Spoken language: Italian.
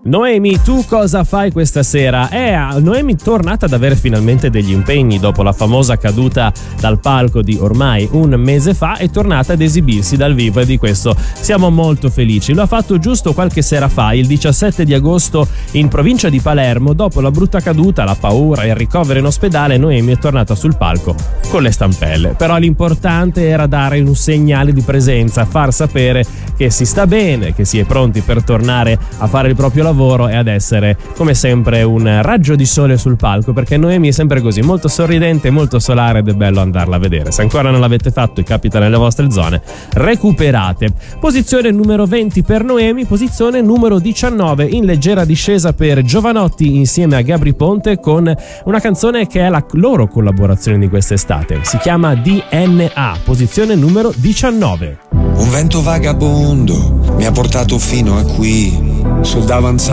Noemi, tu cosa fai questa sera? Noemi tornata ad avere finalmente degli impegni dopo la famosa caduta dal palco di ormai un mese fa, è tornata ad esibirsi dal vivo e di questo siamo molto felici. Lo ha fatto giusto qualche sera fa, il 17 di agosto in provincia di Palermo. Dopo la brutta caduta, la paura e il ricovero in ospedale, Noemi è tornata sul palco con le stampelle. Però l'importante era dare un segnale di presenza, far sapere che si sta bene, che si è pronti per tornare a fare il proprio lavoro e ad essere come sempre un raggio di sole sul palco, perché Noemi è sempre così, molto sorridente, molto solare, ed è bello andarla a vedere. Se ancora non l'avete fatto e capita nelle vostre zone, recuperate. Posizione numero 20 per Noemi, posizione numero 19 in leggera discesa per Giovanotti insieme a Gabry Ponte, con una canzone che è la loro collaborazione di quest'estate, si chiama DNA, posizione numero 19. Un vento vagabondo mi ha portato fino a qui, sul davanzale